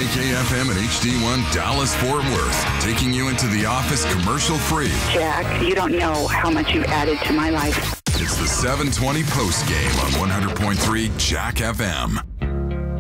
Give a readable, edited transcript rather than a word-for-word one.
KKFM and HD1 Dallas Fort Worth, taking you into the office commercial-free. Jack, you don't know how much you've added to my life. It's the 720 post game on 100.3 Jack FM.